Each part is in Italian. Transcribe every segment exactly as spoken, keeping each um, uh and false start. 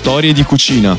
Storie di cucina.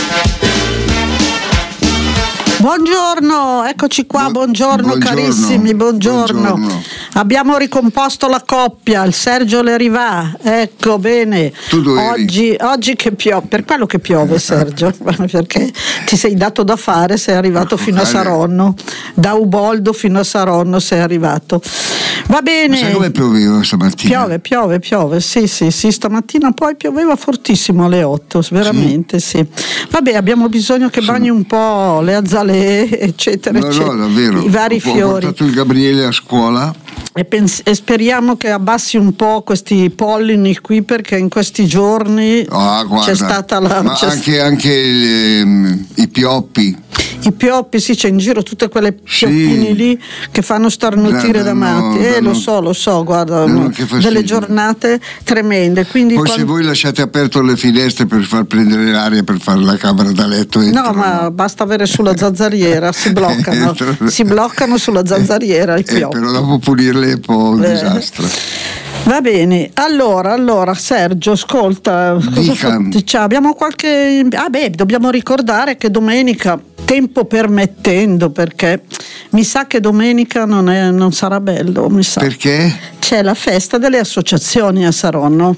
Buongiorno, eccoci qua, buongiorno, buongiorno carissimi, buongiorno. buongiorno. Abbiamo ricomposto la coppia, il Sergio le rivà, ecco bene. Tu dove oggi, oggi che piove, per quello che piove Sergio, perché ti sei dato da fare, sei arrivato fino a Saronno, da Uboldo fino a Saronno sei arrivato. Va bene. Ma sai come pioveva stamattina? Piove, piove, piove, sì, sì, sì, stamattina poi pioveva fortissimo alle otto, veramente sì. sì. Vabbè, abbiamo bisogno che bagni un po' le azalea, eccetera, no, eccetera. No, davvero. I vari Ho fiori. Ho portato il Gabriele a scuola. E, pens- e speriamo che abbassi un po' questi pollini qui, perché in questi giorni oh, guarda, c'è stata la... Ma c'è anche, anche ehm, i pioppi. I pioppi, sì, c'è in giro tutte quelle pioppini sì. lì che fanno starnutire da, da matti. Eh, danno, lo so, lo so, guarda, no, delle giornate tremende. Quindi poi quando... se voi lasciate aperto le finestre per far prendere l'aria, per fare la camera da letto, entrano. No, ma basta avere sulla zanzariera, si bloccano, si bloccano sulla zanzariera i pioppi. Eh, però dopo pulirle è un po' un eh. disastro. Va bene, allora, allora Sergio, ascolta, cosa diciamo? Abbiamo qualche... Ah beh, dobbiamo ricordare che domenica, tempo permettendo, perché mi sa che domenica non, è, non sarà bello, mi sa. Perché? C'è la festa delle associazioni a Saronno.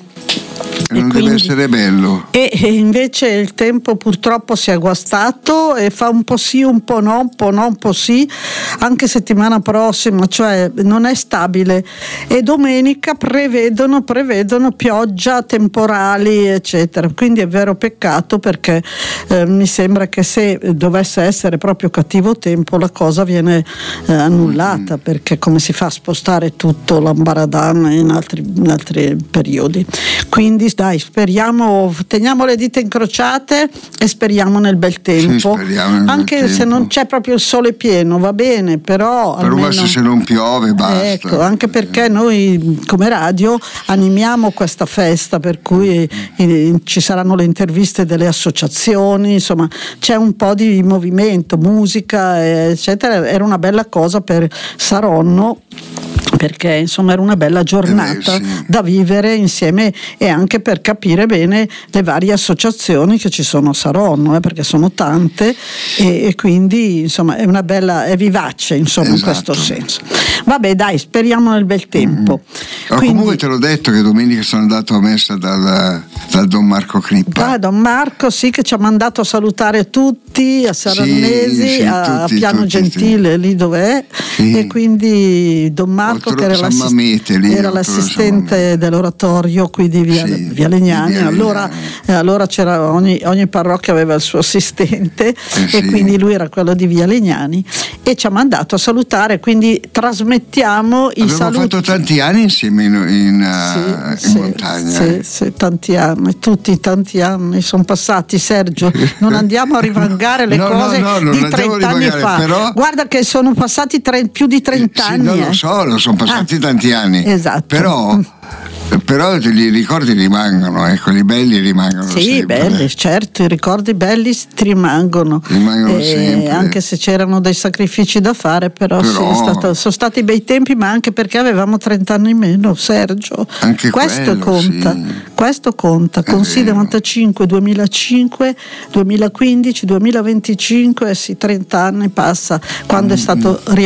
E non quindi, deve essere bello. E, e invece il tempo purtroppo si è guastato e fa un po' sì, un po' no, un po' no, un po' sì, anche settimana prossima, cioè non è stabile. E domenica prevedono, prevedono pioggia, temporali, eccetera. Quindi è vero peccato, perché eh, mi sembra che se dovesse essere proprio cattivo tempo la cosa viene eh, annullata, mm. perché come si fa a spostare tutto l'ambaradan in altri, in altri periodi. Quindi dai, speriamo, teniamo le dita incrociate e speriamo nel bel tempo, sì, nel anche bel se tempo. Non c'è proprio il sole pieno, va bene, però però almeno, basta se non piove, basta. Ecco, anche perché noi come radio animiamo questa festa, per cui eh, ci saranno le interviste delle associazioni, insomma c'è un po' di movimento, musica, eccetera. Era una bella cosa per Saronno, perché insomma era una bella giornata eh beh, sì. da vivere insieme, e anche per capire bene le varie associazioni che ci sono a Saronno, eh, perché sono tante, e, e quindi insomma è una bella, è vivace insomma, esatto. in questo senso. Vabbè dai, speriamo nel bel tempo. Mm. Quindi, comunque te l'ho detto che domenica sono andato a messa dal, dal Don Marco Crippa. Ah, Don Marco sì, che ci ha mandato a salutare tutti a Sarannesi, sì, sì, a tutti, Piano tutti, Gentile, sì. lì dov'è, sì. E quindi Don Marco che era, l'assist- Mamete, lì, era l'assistente dell'oratorio qui di Via, sì, Via Legnani, Via allora, eh, allora c'era ogni, ogni parrocchia aveva il suo assistente, eh, e sì. quindi lui era quello di Via Legnani e ci ha mandato a salutare, quindi trasmettiamo i Abbiamo saluti. fatto tanti anni insieme in, in, uh, sì, in sì, montagna. Sì, eh. sì, tanti anni, tutti tanti anni sono passati, Sergio. Non andiamo a rivangare le no, cose no, no, di trenta anni fa. Però... Guarda che sono passati tre, più di trenta sì, anni. Non eh. lo so, lo sono passati ah, tanti anni. Esatto. Però però i ricordi rimangono, ecco, i belli rimangono sì, sempre. belli, certo, i ricordi belli ti rimangono, rimangono eh, sempre. Anche se c'erano dei sacrifici da fare, però, però... Sì, è stato, sono stati bei tempi, ma anche perché avevamo trenta anni meno, Sergio. Anche questo quello, conta, sì. questo conta, con sì novantacinque, duemilacinque, duemilaquindici, duemilaventicinque, sì, trenta anni passa, quando mm. è stato